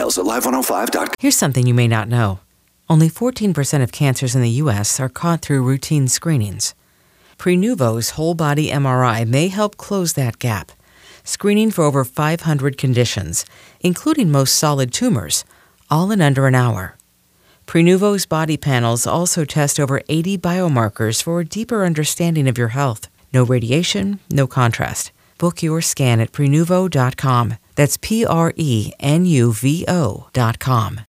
Details at live105.com. Here's something you may not know. Only 14% of cancers in the U.S. are caught through routine screenings. Prenuvo's whole-body MRI may help close that gap, screening for over 500 conditions, including most solid tumors, all in under an hour. Prenuvo's body panels also test over 80 biomarkers for a deeper understanding of your health. No radiation, no contrast. Book your scan at Prenuvo.com. That's Prenuvo.com.